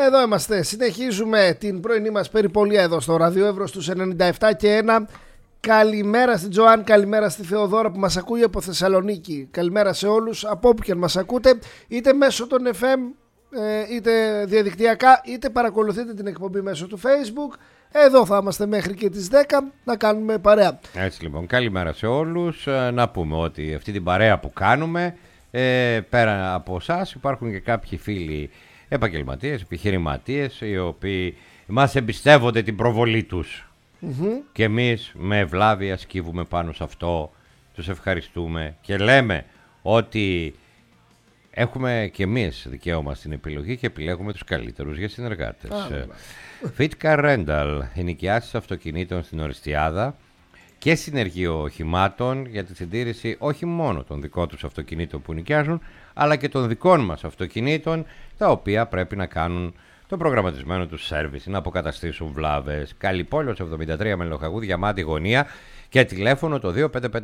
Εδώ είμαστε. Συνεχίζουμε την πρωινή μας περιπολία εδώ στο Ραδιο Εύρος στους 97 και 1. Καλημέρα στην Τζοάν, καλημέρα στη Θεοδόρα που μας ακούει από Θεσσαλονίκη. Καλημέρα σε όλους από όπου και αν μας ακούτε, είτε μέσω των FM, είτε διαδικτυακά, είτε παρακολουθείτε την εκπομπή μέσω του Facebook. Εδώ θα είμαστε μέχρι και τις 10 να κάνουμε παρέα. Έτσι λοιπόν, καλημέρα σε όλους. Να πούμε ότι αυτή την παρέα που κάνουμε, πέρα από εσάς υπάρχουν και κάποιοι φίλοι επαγγελματίες, επιχειρηματίες, οι οποίοι μας εμπιστεύονται την προβολή τους. Και εμείς με ευλάβεια σκύβουμε πάνω σε αυτό, τους ευχαριστούμε και λέμε ότι έχουμε και εμείς δικαίωμα στην επιλογή και επιλέγουμε τους καλύτερους για συνεργάτες. Fitcar Rental, ενοικιάσεις αυτοκινήτων στην Οριστιάδα και συνεργείο οχημάτων για τη συντήρηση όχι μόνο των δικών τους αυτοκινήτων που νοικιάζουν, αλλά και των δικών μας αυτοκινήτων, τα πρέπει να κάνουν το προγραμματισμένο του σέρβις, να αποκαταστήσουν βλάβες. Καλυπόλεως 73 με Λοχαγού, Διαμάντη γωνία και τηλέφωνο το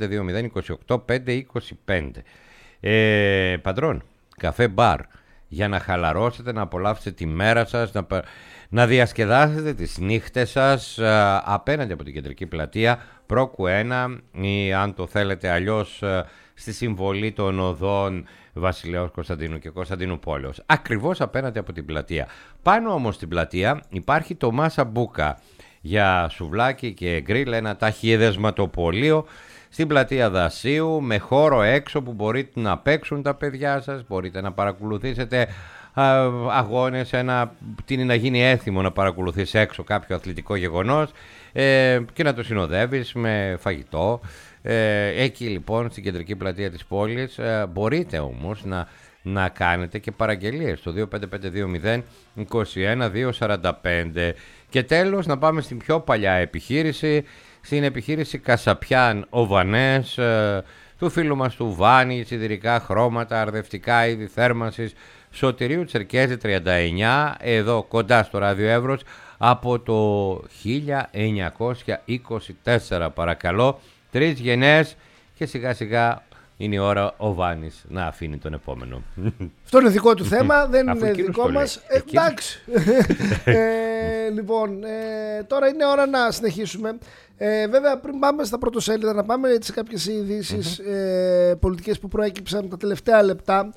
25520285525. Παντρών, καφέ μπαρ, για να χαλαρώσετε, να απολαύσετε τη μέρα σας, να διασκεδάσετε τις νύχτες σας απέναντι από την κεντρική πλατεία Πρόκου 1 ή αν το θέλετε αλλιώς στη συμβολή των οδών Βασιλέως Κωνσταντίνου και Κωνσταντίνου Πόλεως, ακριβώς απέναντι από την πλατεία. Πάνω όμως στην πλατεία υπάρχει το Μάσα Μπούκα για σουβλάκι και γκρίλ, ένα ταχυδεσματοπολείο στην πλατεία Δασίου με χώρο έξω που μπορείτε να παίξουν τα παιδιά σας, μπορείτε να παρακολουθήσετε αγώνες, να γίνει έθιμο να παρακολουθείς έξω κάποιο αθλητικό γεγονός και να το συνοδεύεις με φαγητό. Εκεί λοιπόν στην κεντρική πλατεία της πόλης μπορείτε όμως να κάνετε και παραγγελίες στο 25520-21-245. Και τέλος να πάμε στην πιο παλιά επιχείρηση, στην επιχείρηση Κασαπιάν Οβανές, του φίλου μας του Βάνη, σιδηρικά χρώματα, αρδευτικά είδη θέρμανσης, Σωτηρίου Τσερκέζη 39, εδώ κοντά στο Ράδιο Εύρος από το 1924 παρακαλώ. 3 γενναίες και σιγά σιγά είναι η ώρα ο Βάνης να αφήνει τον επόμενο. Αυτό είναι δικό του θέμα, δεν είναι δικό μας. Εντάξει. Λοιπόν, τώρα είναι ώρα να συνεχίσουμε. Βέβαια πριν πάμε στα πρωτοσέλιδα να πάμε σε κάποιες ειδήσεις πολιτικές που προέκυψαν τα τελευταία λεπτά.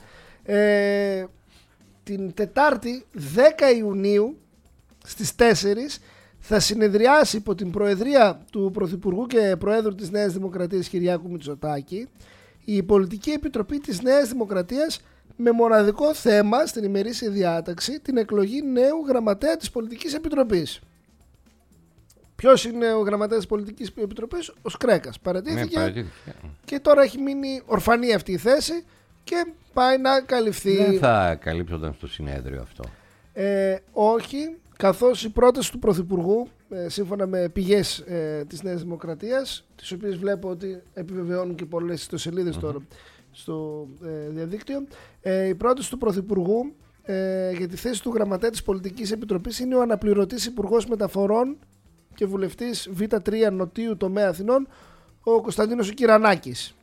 Την Τετάρτη 10 Ιουνίου στις 4 θα συνεδριάσει υπό την προεδρία του Πρωθυπουργού και Προέδρου της Νέας Δημοκρατίας Κυριάκου Μητσοτάκη η Πολιτική Επιτροπή της Νέας Δημοκρατίας με μοναδικό θέμα στην ημερήσια διάταξη την εκλογή νέου γραμματέα της Πολιτικής Επιτροπής. Ποιος είναι ο γραμματέας της Πολιτικής Επιτροπής? Ο Σκρέκας. Παραιτήθηκε και τώρα έχει μείνει ορφανή αυτή η θέση και πάει να καλυφθεί. Δεν θα καλύψονταν στο συνέδριο αυτό. Όχι, καθώς η πρόταση του Πρωθυπουργού, σύμφωνα με πηγές της Νέας Δημοκρατίας, τις οποίες βλέπω ότι επιβεβαιώνουν και πολλές ιστοσελίδες τώρα στο διαδίκτυο, η πρόταση του Πρωθυπουργού για τη θέση του γραμματέα της Πολιτικής Επιτροπής είναι ο αναπληρωτής Υπουργός Μεταφορών και βουλευτής Β3 Νοτίου Τομέα Αθηνών, ο Κωνσταντίνος Κυρανάκης.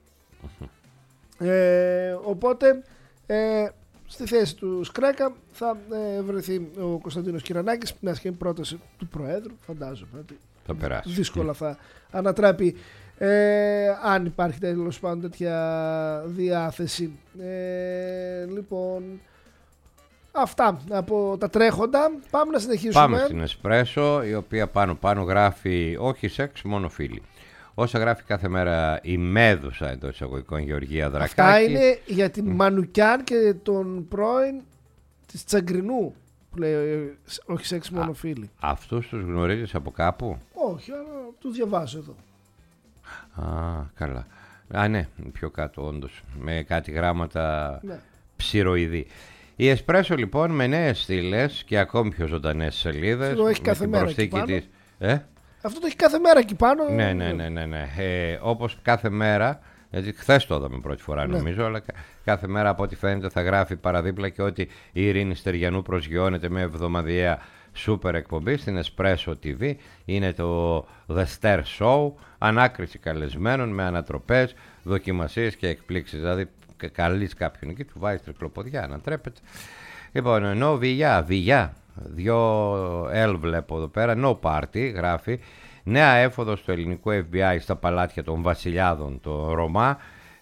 Οπότε στη θέση του Σκρέκα θα βρεθεί ο Κωνσταντίνος Κυρανάκης, μια και πρόταση του Προέδρου, φαντάζομαι θα περάσει. Δύσκολα θα ανατράπει αν υπάρχει τέλος πάντων τέτοια διάθεση. Λοιπόν, αυτά από τα τρέχοντα. Πάμε να συνεχίσουμε. Πάμε στην Εσπρέσο, η οποία πάνω γράφει όχι σεξ, μόνο φίλοι. Όσα γράφει κάθε μέρα η Μέδουσα εντός εισαγωγικών Γεωργία Δρακάκη. Αυτά είναι για την Μανουκιάν και τον πρώην της Τσαγκρινού που λέει όχι σεξ μόνο φίλοι. Αυτούς τους γνωρίζεις από κάπου? Όχι, αλλά τους διαβάζω εδώ. Καλά. Ναι, πιο κάτω όντως, με κάτι γράμματα ναι. Ψηροειδή. Η Εσπρέσο λοιπόν με νέες στήλες και ακόμη πιο ζωντανές σελίδες. Αυτό έχει κάθε μέρα εκεί πάνω. Αυτό το έχει κάθε μέρα εκεί πάνω. Ναι. Όπως κάθε μέρα, γιατί χθες το είδαμε πρώτη φορά νομίζω, αλλά κάθε μέρα από ό,τι φαίνεται θα γράφει παραδίπλα και ότι η Ειρήνη Στεριανού προσγειώνεται με εβδομαδιαία σούπερ εκπομπή στην Espresso TV. Είναι το The Star Show, ανάκριση καλεσμένων με ανατροπές, δοκιμασίες και εκπλήξεις. Δηλαδή καλείς κάποιον εκεί, του βάζεις τρικλοποδιά, ανατρέπεται. Λοιπόν, ενώ Βιλιά, βλέπω εδώ πέρα. No party, γράφει. Νέα έφοδο του ελληνικού FBI στα παλάτια των βασιλιάδων, το Ρωμά.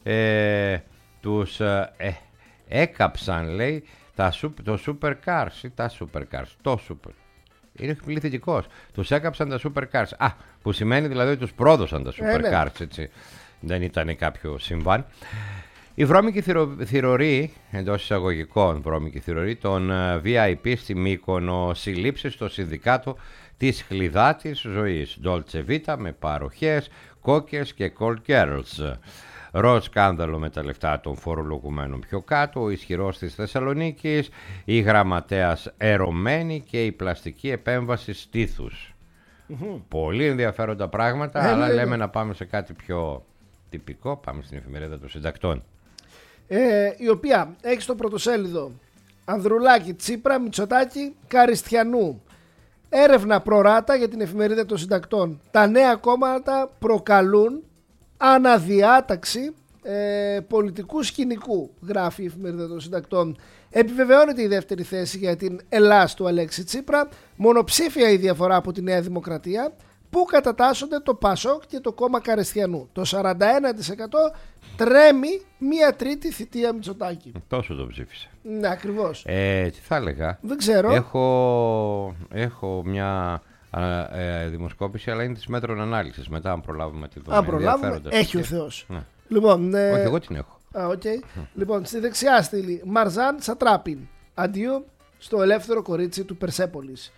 Τους έκαψαν, λέει, το supercars ή τα supercars. Το super. Είναι πληθυντικός. Τους έκαψαν τα supercars. Που σημαίνει δηλαδή ότι τους πρόδωσαν τα supercars, έτσι. Δεν ήταν κάποιο συμβάν. Η βρώμικη θηρορή, εντός εισαγωγικών βρώμικη θηρορή, των VIP στη Μύκονο, συλλήψεις στο συνδικάτο της χλιδάτης ζωής. Dolce Vita με παροχές, κόκκες και cold girls. Ροζ σκάνδαλο με τα λεφτά των φορολογουμένων πιο κάτω, ο ισχυρός της Θεσσαλονίκης, η γραμματέας ερωμένη και η πλαστική επέμβαση στήθους. Πολύ ενδιαφέροντα πράγματα, αλλά λέμε να πάμε σε κάτι πιο τυπικό. Πάμε στην εφημερίδα των συντακτών. Η οποία έχει στο πρωτοσέλιδο Ανδρουλάκη, Τσίπρα, Μητσοτάκη, Καριστιανού. Έρευνα προράτα για την εφημερίδα των συντακτών. Τα νέα κόμματα προκαλούν αναδιάταξη πολιτικού σκηνικού, γράφει η εφημερίδα των συντακτών. Επιβεβαιώνεται η δεύτερη θέση για την Ελλάς του Αλέξη Τσίπρα. Μονοψήφια η διαφορά από τη Νέα Δημοκρατία, που κατατάσσονται το Πασόκ και το κόμμα Καριστιανού. Το 41% τρέμει μία τρίτη θητεία Μητσοτάκη. Τόσο το ψήφισε. Ναι, ακριβώς. Τι θα έλεγα. Δεν ξέρω. Έχω μια δημοσκόπηση, αλλά είναι της μέτρων ανάλυσης. Μετά, αν προλάβουμε τη δούμε. Αν προλάβουμε, έχει ο Θεός. Ναι. Λοιπόν, όχι, εγώ την έχω. Okay. Λοιπόν, στη δεξιά στήλη Μαρζάν Σατράπιν. Αντίο στο ελεύθερο κορίτσι του Περσέπολης.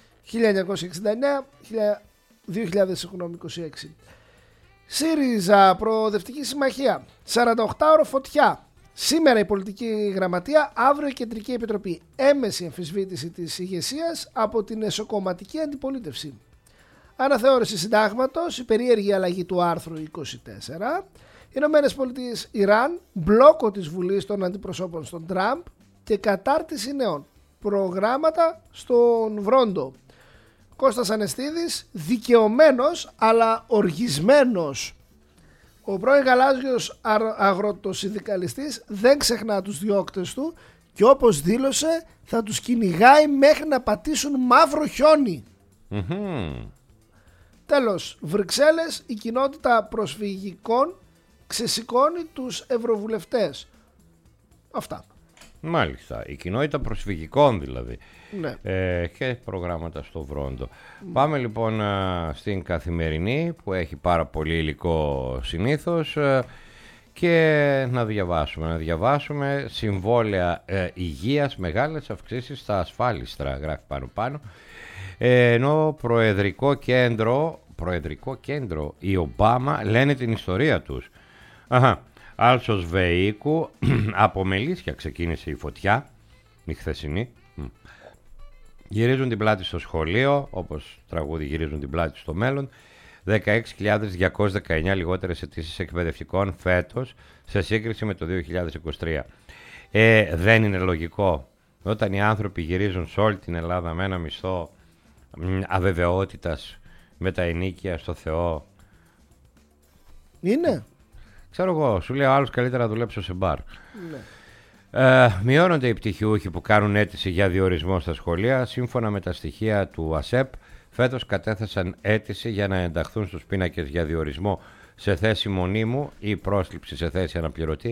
1929-2026. ΣΥΡΙΖΑ Προοδευτική Συμμαχία. 48ωρο φωτιά. Σήμερα η πολιτική γραμματεία, αύριο η Κεντρική Επιτροπή. Έμεση αμφισβήτηση της ηγεσίας από την εσωκομματική αντιπολίτευση. Αναθεώρηση συντάγματος, η περίεργη αλλαγή του άρθρου 24. Ηνωμένες Πολιτείες, Ιράν, μπλόκο της Βουλής των Αντιπροσώπων στον Τραμπ και κατάρτιση νέων. Προγράμματα στον Βρόντο. Κώστας Ανεστίδης, δικαιωμένος αλλά οργισμένος. Ο πρώην γαλάζιος αγροτοσυνδικαλιστής δεν ξεχνά τους διώκτες του και όπως δήλωσε θα τους κυνηγάει μέχρι να πατήσουν μαύρο χιόνι. Τέλος, Βρυξέλλες, η κοινότητα προσφυγικών ξεσηκώνει τους ευρωβουλευτές. Αυτά. Μάλιστα, η κοινότητα προσφυγικών δηλαδή. Ναι. Και προγράμματα στο Βρόντο. Πάμε λοιπόν στην Καθημερινή, που έχει πάρα πολύ υλικό συνήθως, και να διαβάσουμε συμβόλαια υγείας, μεγάλες αυξήσεις στα ασφάλιστρα, γράφει πάνω. Ενώ προεδρικό κέντρο η Ομπάμα λένε την ιστορία τους. Άλσος Βεϊκού, από Μελίσια ξεκίνησε η φωτιά, η χθεσινή. Γυρίζουν την πλάτη στο σχολείο, όπως τραγούδι γυρίζουν την πλάτη στο μέλλον. 16.219 λιγότερες αιτήσεις εκπαιδευτικών φέτος σε σύγκριση με το 2023. Δεν είναι λογικό όταν οι άνθρωποι γυρίζουν σε όλη την Ελλάδα με ένα μισθό αβεβαιότητας, με τα ενίκια στο Θεό. Είναι. Ξέρω εγώ, σου λέει ο άλλος καλύτερα να δουλέψω σε μπαρ. Ναι. Μειώνονται οι πτυχιούχοι που κάνουν αίτηση για διορισμό στα σχολεία. Σύμφωνα με τα στοιχεία του ΑΣΕΠ, φέτος κατέθεσαν αίτηση για να ενταχθούν στους πίνακες για διορισμό σε θέση μονίμου ή πρόσληψη σε θέση αναπληρωτή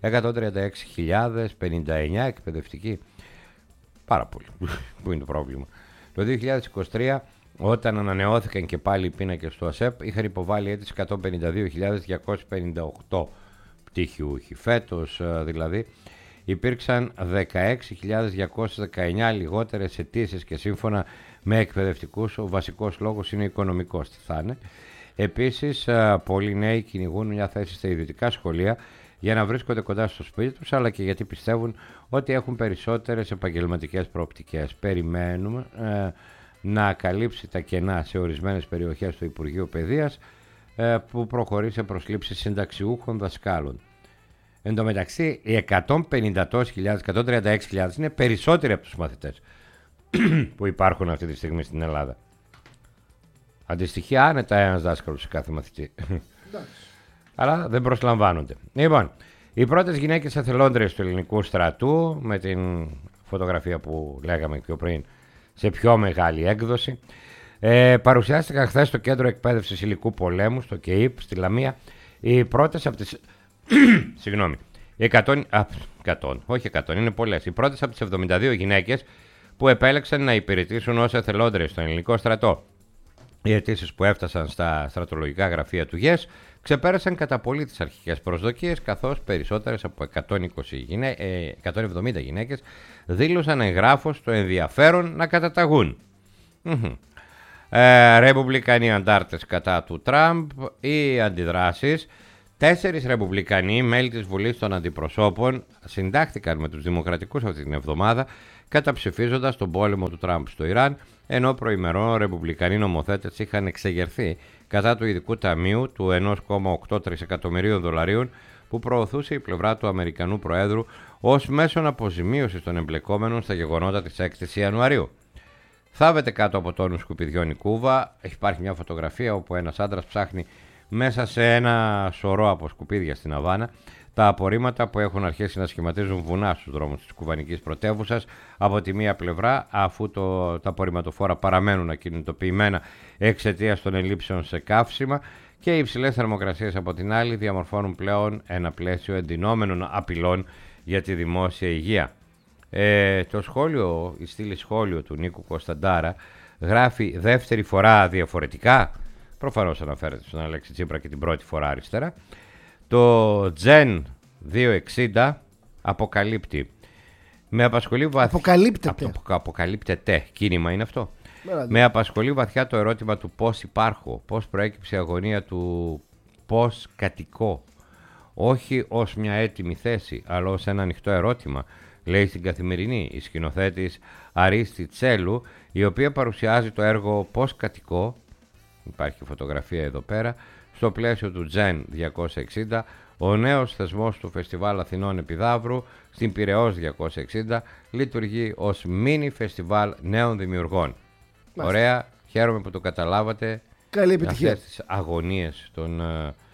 136.059 εκπαιδευτικοί. Πάρα πολύ. Πού είναι το πρόβλημα. Το 2023, όταν ανανεώθηκαν και πάλι οι πίνακες του ΑΣΕΠ, είχαν υποβάλει αίτηση 152.258 πτυχιούχοι. Φέτος δηλαδή υπήρξαν 16.219 λιγότερες αιτήσεις και σύμφωνα με εκπαιδευτικούς ο βασικός λόγος είναι οικονομικός. Τι θα είναι. Επίσης, πολλοί νέοι κυνηγούν μια θέση στα ιδιωτικά σχολεία για να βρίσκονται κοντά στο σπίτι τους, αλλά και γιατί πιστεύουν ότι έχουν περισσότερες επαγγελματικές προοπτικές. Περιμένουμε να καλύψει τα κενά σε ορισμένες περιοχές του Υπουργείου Παιδείας, που προχωρεί σε προσλήψεις συνταξιούχων δασκάλων. Εν τω μεταξύ, οι 136.000 είναι περισσότεροι από τους μαθητές που υπάρχουν αυτή τη στιγμή στην Ελλάδα. Αντιστοιχεί άνετα ένας δάσκαλος σε κάθε μαθητή. Αλλά δεν προσλαμβάνονται. Λοιπόν, οι πρώτες γυναίκες εθελόντριες του ελληνικού στρατού, με την φωτογραφία που λέγαμε πιο πριν σε πιο μεγάλη έκδοση. Παρουσιάστηκαν χθες στο Κέντρο Εκπαίδευσης Υλικού Πολέμου, στο ΚΕΙΠ, στη Λαμία, οι πρώτες από τις... Συγγνώμη. 100, όχι 100, είναι πολλές. Οι πρώτες από τις 72 γυναίκες που επέλεξαν να υπηρετήσουν ως εθελόντριες στον ελληνικό στρατό. Οι αιτήσεις που έφτασαν στα στρατολογικά γραφεία του ΓΕΣ ξεπέρασαν κατά πολύ τις αρχικές προσδοκίες, καθώς περισσότερες από 170 γυναίκες δήλωσαν εγγράφως το ενδιαφέρον να καταταγούν. Ρεπουμπλικανοί αντάρτες κατά του Τραμπ, οι αντιδράσεις. 4 ρεπουμπλικανοί μέλη της Βουλής των Αντιπροσώπων συντάχθηκαν με τους Δημοκρατικούς αυτή την εβδομάδα, καταψηφίζοντας τον πόλεμο του Τραμπ στο Ιράν, ενώ προημερών ρεπουμπλικανοί νομοθέτες είχαν εξεγερθεί κατά του ειδικού ταμείου του 1,8 τρισεκατομμυρίων δολαρίων που προωθούσε η πλευρά του Αμερικανού Προέδρου ως μέσον αποζημίωσης των εμπλεκόμενων στα γεγονότα της 6ης Ιανουαρίου. Θάβεται κάτω από τόνους σκουπιδιών η Κούβα. Υπάρχει μια φωτογραφία όπου ένας άντρας ψάχνει μέσα σε ένα σωρό από σκουπίδια στην Αβάνα τα απορρίμματα που έχουν αρχίσει να σχηματίζουν βουνά στους δρόμους της κουβανικής πρωτεύουσας. Από τη μία πλευρά, αφού τα απορριμματοφόρα παραμένουν ακινητοποιημένα εξαιτίας των ελλείψεων σε καύσιμα, και οι υψηλές θερμοκρασίες από την άλλη διαμορφώνουν πλέον ένα πλαίσιο εντυνόμενων απειλών για τη δημόσια υγεία. Το σχόλιο, η στήλη σχόλιο του Νίκου Κωνσταντάρα γράφει δεύτερη φορά διαφορετικά. Προφανώς αναφέρεται στον Αλέξη Τσίπρα και την πρώτη φορά αριστερά. Το Gen 260 αποκαλύπτει. Με απασχολεί αποκαλύπτεται. Κίνημα είναι αυτό. Με απασχολεί βαθιά το ερώτημα του πώς υπάρχω, πώς προέκυψε η αγωνία του πώς κατοικώ. Όχι ως μια έτοιμη θέση, αλλά ως ένα ανοιχτό ερώτημα, λέει στην Καθημερινή η σκηνοθέτης Αρίστη Τσέλου, η οποία παρουσιάζει το έργο «Πώς κατοικώ», υπάρχει φωτογραφία εδώ πέρα, στο πλαίσιο του Gen 260, ο νέος θεσμός του Φεστιβάλ Αθηνών Επιδαύρου στην Πειραιώς 260 λειτουργεί ως μίνι φεστιβάλ νέων δημιουργών. Ωραία, χαίρομαι που το καταλάβατε. Καλή επιτυχία. Αυτές τις αγωνίες των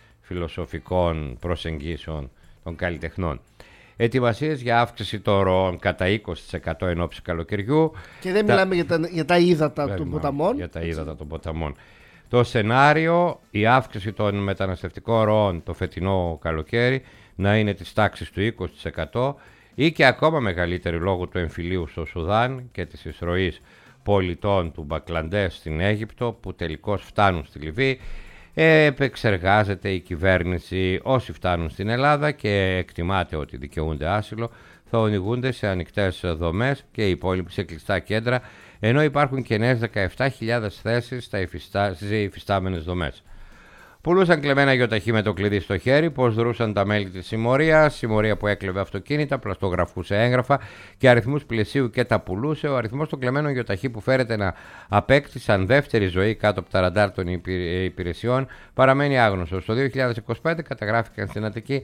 φιλοσοφικών προσεγγίσεων των καλλιτεχνών. Ετοιμασίες για αύξηση των ροών κατά 20% εν ώψη καλοκαιριού. Και δεν μιλάμε για τα ύδατα των ποταμών. Για τα ύδατα των ποταμών. Το σενάριο, η αύξηση των μεταναστευτικών ροών το φετινό καλοκαίρι να είναι της τάξης του 20% ή και ακόμα μεγαλύτερη λόγω του εμφυλίου στο Σουδάν και της εισρωής πολιτών του Μπαγκλαντές στην Αίγυπτο που τελικώς φτάνουν στη Λιβύη. Επεξεργάζεται η κυβέρνηση όσοι φτάνουν στην Ελλάδα και εκτιμάται ότι δικαιούνται άσυλο θα οδηγούνται σε ανοιχτές δομές και οι υπόλοιποι σε κλειστά κέντρα, ενώ υπάρχουν και νέες 17.000 θέσεις στις υφιστάμενες δομές. Πουλούσαν κλεμμένα γιοταχή με το κλειδί στο χέρι, πώς δρούσαν τα μέλη της συμμορίας, συμμορία που έκλεβε αυτοκίνητα, πλαστογραφούσε έγγραφα και αριθμούς πλαισίου και τα πουλούσε. Ο αριθμός των κλεμμένων γιοταχή που φέρεται να απέκτησαν δεύτερη ζωή κάτω από τα ραντάρ των υπηρεσιών παραμένει άγνωστος. Το 2025 καταγράφηκαν στην Αττική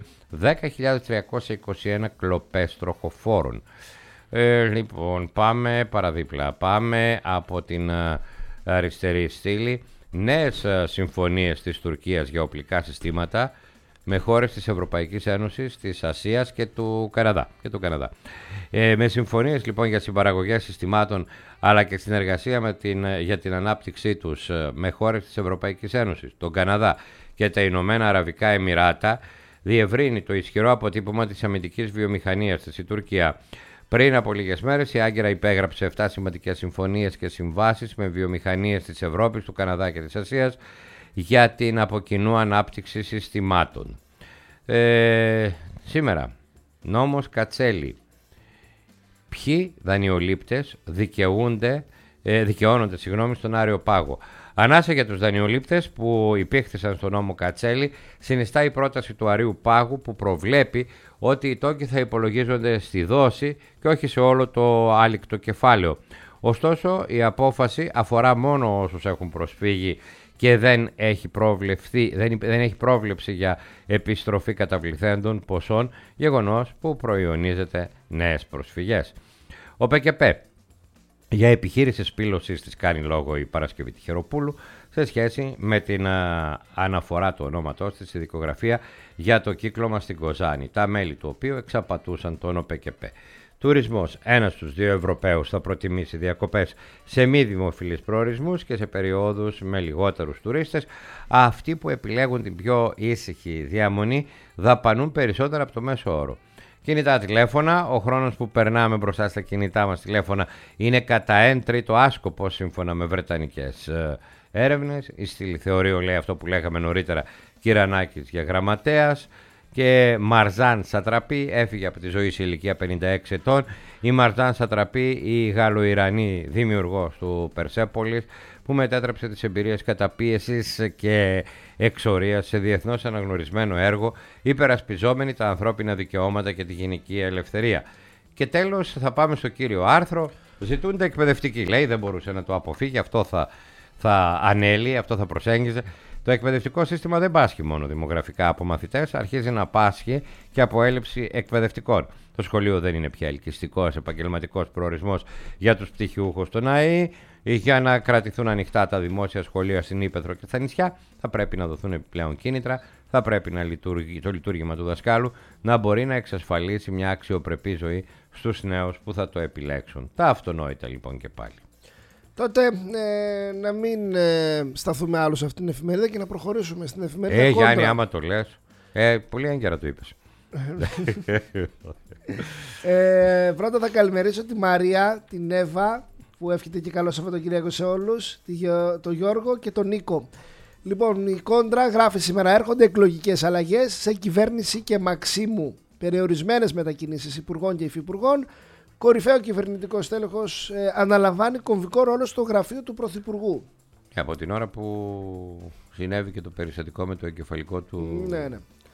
10.321 κλοπές τροχοφόρων. Λοιπόν, πάμε παραδίπλα. Πάμε από την αριστερή στήλη. Νέες συμφωνίες της Τουρκίας για οπλικά συστήματα με χώρες της Ευρωπαϊκής Ένωσης, της Ασίας και του Καναδά. Με συμφωνίες λοιπόν για συμπαραγωγές συστημάτων αλλά και συνεργασία για την ανάπτυξή τους με χώρες της Ευρωπαϊκής Ένωσης, τον Καναδά και τα Ηνωμένα Αραβικά Εμιράτα, διευρύνει το ισχυρό αποτύπωμα της αμυντικής βιομηχανίας της η Τουρκία. Πριν από λίγες μέρες η Άγκυρα υπέγραψε 7 σημαντικές συμφωνίες και συμβάσεις με βιομηχανίες της Ευρώπης, του Καναδά και της Ασίας για την από κοινού ανάπτυξη συστημάτων. Σήμερα, νόμος Κατσέλη. Ποιοι δανειολήπτες δικαιώνονται στον Άριο Πάγο. Ανάσα για τους δανειολήπτες που υπήχθησαν στον νόμο Κατσέλη συνιστά η πρόταση του Αρείου Πάγου που προβλέπει ότι οι τόκοι θα υπολογίζονται στη δόση και όχι σε όλο το άλικτο κεφάλαιο. Ωστόσο, η απόφαση αφορά μόνο όσους έχουν προσφύγει και δεν έχει πρόβλεψη για επιστροφή καταβληθέντων ποσών, γεγονός που προϊονίζεται νέες προσφυγές. Ο ΠΚΠ για επιχείρηση σπήλωσης της κάνει λόγο η Παρασκευή Τυχεροπούλου σε σχέση με την αναφορά του ονόματός της στη δικογραφία για το κύκλωμα στην Κοζάνη, τα μέλη του οποίου εξαπατούσαν τον ΟΠΚΠ. Τουρισμός. Ένας στους δύο Ευρωπαίους θα προτιμήσει διακοπές σε μη δημοφιλείς προορισμούς και σε περιόδους με λιγότερους τουρίστες. Αυτοί που επιλέγουν την πιο ήσυχη διαμονή δαπανούν περισσότερα από το μέσο όρο. Κινητά τηλέφωνα. Ο χρόνος που περνάμε μπροστά στα κινητά μας τηλέφωνα είναι κατά 1/3 άσκοπος σύμφωνα με βρετανικές έρευνες. Η στήλη θεωρείο λέει αυτό που λέγαμε νωρίτερα, Κυρανάκης για γραμματέας. Και Μαρζάν Σατραπή έφυγε από τη ζωή σε ηλικία 56 ετών. Η Μαρζάν Σατραπή, η Γαλλοϊρανή δημιουργός του Περσέπολης, που μετέτρεψε τις εμπειρίες καταπίεσης και εξορίας σε διεθνώς αναγνωρισμένο έργο, υπερασπιζόμενη τα ανθρώπινα δικαιώματα και τη γυναική ελευθερία. Και τέλος θα πάμε στο κύριο άρθρο. Ζητούνται εκπαιδευτικοί. Λέει, δεν μπορούσε να το αποφύγει, αυτό θα ανέλυε, αυτό θα προσέγγιζε. Το εκπαιδευτικό σύστημα δεν πάσχει μόνο δημογραφικά από μαθητές, αρχίζει να πάσχει και από έλλειψη εκπαιδευτικών. Το σχολείο δεν είναι πια ελκυστικός επαγγελματικός προορισμός για τους πτυχιούχους των ΑΕΗ. Για να κρατηθούν ανοιχτά τα δημόσια σχολεία στην Ύπαιθρο και στα νησιά, θα πρέπει να δοθούν επιπλέον κίνητρα, θα πρέπει το λειτουργήμα του δασκάλου να μπορεί να εξασφαλίσει μια αξιοπρεπή ζωή στους νέους που θα το επιλέξουν. Τα αυτονόητα λοιπόν και πάλι. Τότε να μην σταθούμε άλλο σε αυτήν την εφημερίδα και να προχωρήσουμε στην εφημερίδα Κόντρα. Γιάννη, άμα το λες, πολύ έγκαιρα το είπες. Πρώτα θα καλημερίσω τη Μαρία, την Εύα, που εύχεται και καλό Σαββατοκύριακο σε όλους, τον Γιώργο και τον Νίκο. Λοιπόν, η Κόντρα γράφει σήμερα: έρχονται εκλογικές αλλαγές σε κυβέρνηση και Μαξίμου. Περιορισμένες μετακινήσεις υπουργών και υφυπουργών. Κορυφαίο κυβερνητικό στέλεχος αναλαμβάνει κομβικό ρόλο στο γραφείο του Πρωθυπουργού. Και από την ώρα που συνέβη και το περιστατικό με το εγκεφαλικό του. Ναι.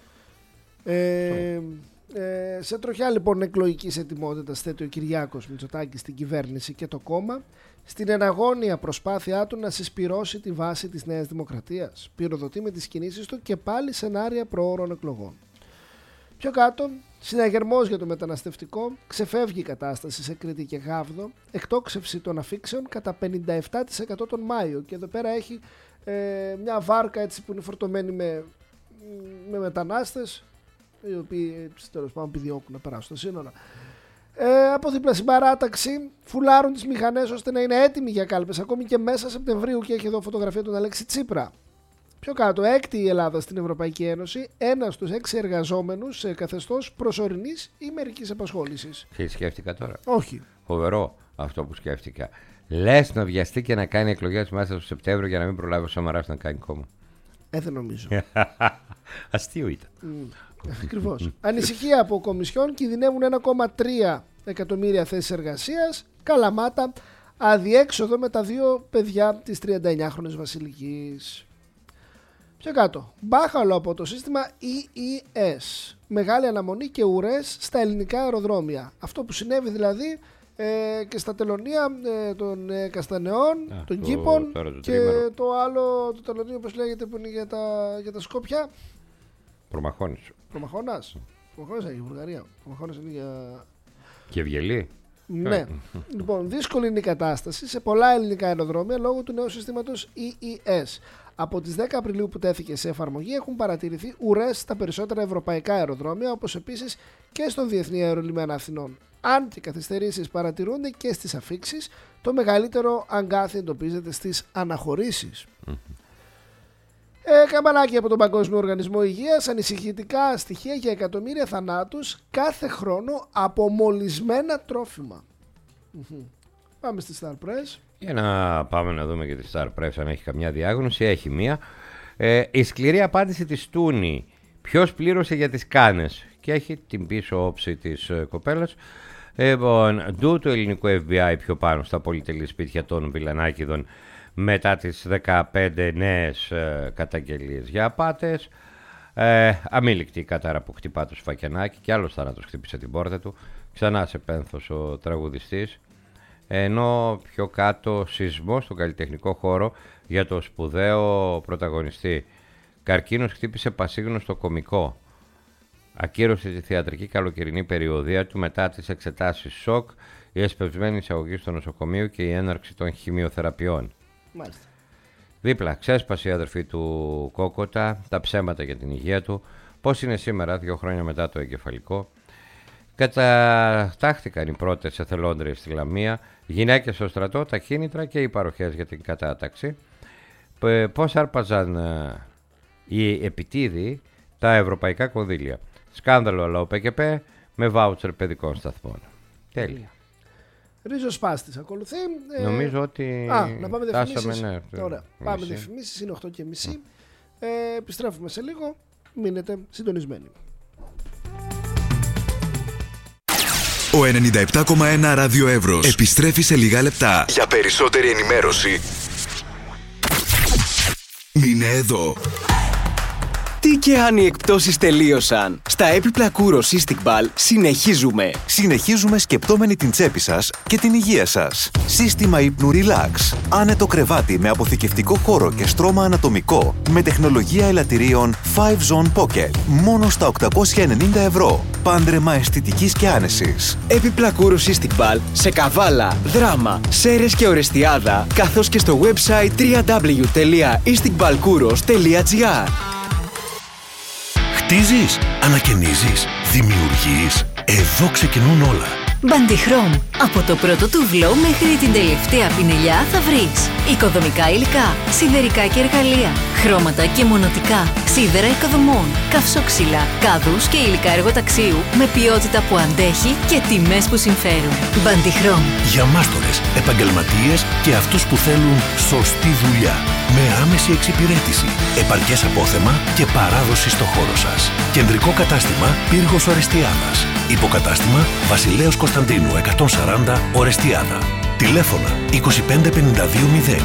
Σε τροχιά λοιπόν εκλογικής ετοιμότητας θέτει ο Κυριάκος Μητσοτάκης στην κυβέρνηση και το κόμμα στην εναγώνια προσπάθειά του να συσπυρώσει τη βάση της Νέας Δημοκρατίας. Πυροδοτεί με τις κινήσεις του και πάλι σενάρια προώρων εκλογών. Πιο κάτω, συναγερμός για το μεταναστευτικό, ξεφεύγει η κατάσταση σε Κρήτη και Γάβδο, εκτόξευση των αφήξεων κατά 57% τον Μάιο. Και εδώ πέρα έχει μια βάρκα έτσι που είναι φορτωμένη με μετανάστες, οι οποίοι τέλος πάντων επιδιώκουν να περάσουν τα σύνορα. Από δίπλα στην παράταξη φουλάρουν τις μηχανές ώστε να είναι έτοιμοι για κάλπες ακόμη και μέσα Σεπτεμβρίου, και έχει εδώ φωτογραφία του Αλέξη Τσίπρα. Πιο κάτω, έκτη η Ελλάδα στην Ευρωπαϊκή Ένωση, ένας στους 6 εργαζόμενους σε καθεστώς προσωρινής ή μερικής απασχόλησης. Και σκέφτηκα τώρα. Όχι. Φοβερό αυτό που σκέφτηκα. Λες να βιαστεί και να κάνει εκλογές μέσα στο Σεπτέμβριο για να μην προλάβει ο Σαμαράς να κάνει κόμμα. Δεν νομίζω. Αστείο ήταν. Ακριβώς. Ανησυχία από κομισιόν, κινδυνεύουν 1,3 εκατομμύρια θέσεις εργασίας. Καλαμάτα, αδιέξοδο με τα 2 παιδιά της 39χρονης Βασιλικής. Πιο κάτω, μπάχαλο από το σύστημα EES. Μεγάλη αναμονή και ουρές στα ελληνικά αεροδρόμια. Αυτό που συνέβη δηλαδή και στα τελωνία των Καστανεών, των Κήπων και το άλλο το τελωνίο, όπως λέγεται, που είναι για τα Σκόπια. Προμαχώνης. Προμαχώνας είναι για Βουλγαρία. Προμαχώνας είναι για... Και Ευγελή. Ναι. Λοιπόν, δύσκολη είναι η κατάσταση σε πολλά ελληνικά αεροδρόμια λόγω του νέου συστήματος EES. Από τις 10 Απριλίου που τέθηκε σε εφαρμογή έχουν παρατηρηθεί ουρές στα περισσότερα ευρωπαϊκά αεροδρόμια, όπως επίσης και στον Διεθνή Αερολιμένα Αθηνών. Αν και καθυστερήσεις παρατηρούνται και στις αφήξεις, το μεγαλύτερο αγκάθι εντοπίζεται στις αναχωρήσεις. Καμπανάκι από τον Παγκόσμιο Οργανισμό Υγείας, ανησυχητικά στοιχεία για εκατομμύρια θανάτους κάθε χρόνο από μολυσμένα τρόφιμα. Πάμε στη Star Press. Για να πάμε να δούμε και τη Star Press αν έχει καμιά διάγνωση. Έχει μία. Η σκληρή απάντηση της Τούνη. Ποιος πλήρωσε για τις κάνες? Και έχει την πίσω όψη της κοπέλας. Ντου του ελληνικού FBI πιο πάνω στα πολυτελή σπίτια των Βιλανάκηδων μετά τις 15 νέες καταγγελίες για απάτες. Αμήλικτη η κατάρα που χτυπά το σφακιανάκι και άλλος θάνατος χτύπησε την πόρτα του. Ξανά σε πένθος ο τραγουδιστής. Ενώ πιο κάτω σεισμό στον καλλιτεχνικό χώρο για το σπουδαίο πρωταγωνιστή. Καρκίνος χτύπησε πασίγνωστο κωμικό. Ακύρωσε τη θεατρική καλοκαιρινή περιοδία του μετά τις εξετάσεις σοκ, η εσπευσμένη εισαγωγή στο νοσοκομείο και η έναρξη των χημειοθεραπείων. Μάλιστα. Δίπλα, ξέσπασε η αδερφή του Κόκοτα, τα ψέματα για την υγεία του, πώς είναι σήμερα 2 χρόνια μετά το εγκεφαλικό. Κατατάχθηκαν οι πρώτες εθελόντριες στη Λαμία, γυναίκες στο στρατό, τα κίνητρα και οι παροχές για την κατάταξη. Πώς άρπαζαν οι επιτίδιοι τα ευρωπαϊκά κονδύλια. Σκάνδαλο αλλά ο ΠΚΠ με βάουτσερ παιδικών σταθμών. Τέλεια. Ρίζος Σπάστης ακολουθεί. Νομίζω ότι να πάμε διαφημίσεις. Ναι, ωραία. Πάμε διαφημίσεις, είναι 8:30. Επιστρέφουμε σε λίγο. Μείνετε συντονισμένοι. Ο 97,1 Ράδιο Εύρος επιστρέφει σε λίγα λεπτά. Για περισσότερη ενημέρωση μείνε εδώ. Τι και αν οι εκπτώσεις τελείωσαν. Στα έπιπλα Kouros Istikbal συνεχίζουμε. Συνεχίζουμε σκεπτόμενοι την τσέπη σας και την υγεία σας. Σύστημα ύπνου Relax. Άνετο κρεβάτι με αποθηκευτικό χώρο και στρώμα ανατομικό. Με τεχνολογία ελαττηρίων 5 Zone Pocket. Μόνο στα 890 ευρώ. Πάντρεμα αισθητικής και άνεσης. Έπιπλα Kouros Istikbal σε Καβάλα, Δράμα, Σέρρες και Ορεστιάδα, καθώς και στο website www.istikbalkouros.gr. Χτίζεις, ανακαινίζεις, δημιουργείς. Εδώ ξεκινούν όλα. Bandichrome. Από το πρώτο τουβλό μέχρι την τελευταία πινελιά θα βρεις οικοδομικά υλικά, σιδερικά και εργαλεία, χρώματα και μονοτικά, σίδερα οικοδομών, καυσόξυλα, κάδους και υλικά εργοταξίου με ποιότητα που αντέχει και τιμές που συμφέρουν. Bandichrome. Για μάστορες, επαγγελματίες και αυτούς που θέλουν σωστή δουλειά. Με άμεση εξυπηρέτηση, επαρκές απόθεμα και παράδοση στο χώρο σας. Κεντρικό κατάστημα Πύργος Ορεστιάδας. Υποκατάστημα Βασιλέως Κωνσταντίνου 140 Ορεστιάδα. Τηλέφωνα 25520,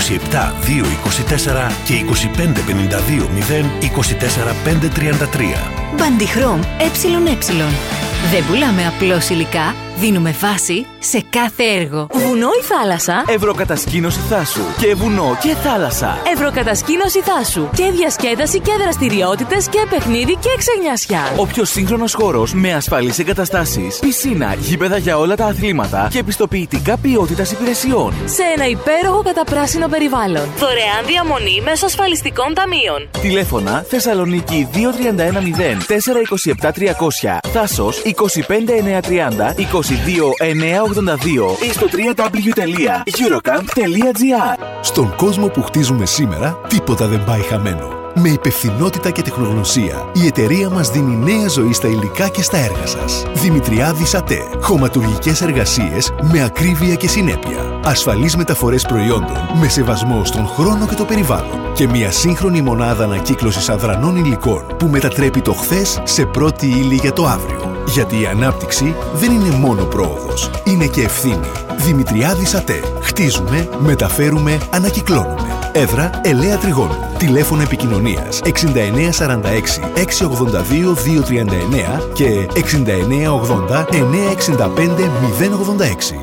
27224 και 25520, 24533. Bandichrome ΕΕ. Δεν πουλάμε απλώς υλικά, δίνουμε βάση σε κάθε έργο. Βουνό ή θάλασσα? Ευρωκατασκήνωση Θάσου. Και βουνό και θάλασσα. Ευρωκατασκήνωση Θάσου. Και διασκέδαση και δραστηριότητες και παιχνίδι και ξενιάσια. Ο πιο σύγχρονος χώρος με ασφαλείς εγκαταστάσεις, πισίνα, γήπεδα για όλα τα αθλήματα και επιστοποιητικά ποιότητας υπηρεσιών. Σε ένα υπέροχο καταπράσινο περιβάλλον. Δωρεάν διαμονή μέσω ασφαλιστικών ταμείων. Τηλέφωνα Θεσσαλονίκη 2310 427 300. Θάσος 25930 22982 ή στο www.eurocamp.gr. Στον κόσμο που χτίζουμε σήμερα, τίποτα δεν πάει χαμένο. Με υπευθυνότητα και τεχνογνωσία, η εταιρεία μας δίνει νέα ζωή στα υλικά και στα έργα σας. Δημητριάδης ΑΤΕ. Χωματουργικές εργασίες με ακρίβεια και συνέπεια. Ασφαλείς μεταφορές προϊόντων με σεβασμό στον χρόνο και το περιβάλλον. Και μια σύγχρονη μονάδα ανακύκλωσης αδρανών υλικών που μετατρέπει το χθες σε πρώτη ύλη για το αύριο. Γιατί η ανάπτυξη δεν είναι μόνο πρόοδος, είναι και ευθύνη. Δημητριάδης ΑΤΕ. Χτίζουμε, μεταφέρουμε, ανακυκλώνουμε. Έδρα Ελαία Τριγώνου. Τηλέφωνο επικοινωνίας 6946 682 239 και 6980 965 086.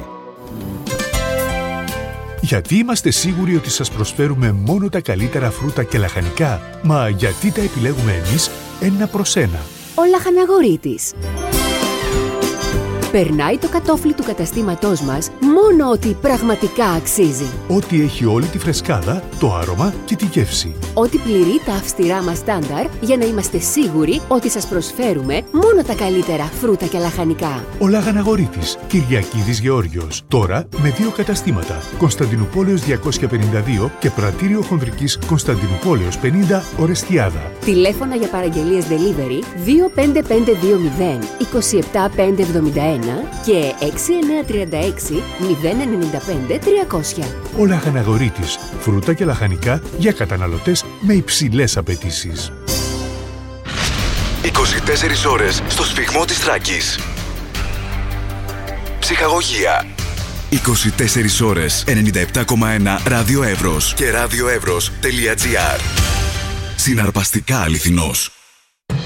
Γιατί είμαστε σίγουροι ότι σας προσφέρουμε μόνο τα καλύτερα φρούτα και λαχανικά? Μα γιατί τα επιλέγουμε εμείς ένα προς ένα? Ο Λαχαναγορίτης. Περνάει το κατόφλι του καταστήματός μας μόνο ότι πραγματικά αξίζει. Ό,τι έχει όλη τη φρεσκάδα, το άρωμα και τη γεύση. Ό,τι πληρεί τα αυστηρά μας στάνταρ για να είμαστε σίγουροι ότι σας προσφέρουμε μόνο τα καλύτερα φρούτα και λαχανικά. Ο Λαχαναγορίτης, Κυριακίδης Γεώργιος. Τώρα με 2 καταστήματα. Κωνσταντινούπολεως 252 και Πρατήριο Χονδρικής Κωνσταντινούπολεως 50 Ορεστιάδα. Τηλέφωνα για παραγγελίες delivery 25520 27571 και 6936 095 300. Ο Λαχαναγορίτης, φρούτα και λαχανικά για καταναλωτές με υψηλές απαιτήσεις. 24 ώρες στο σφιγμό της Θράκης. Ψυχαγωγία. 24 ώρες 97,1 Ράδιο Εύρος και radioevros.gr. Συναρπαστικά αληθινός.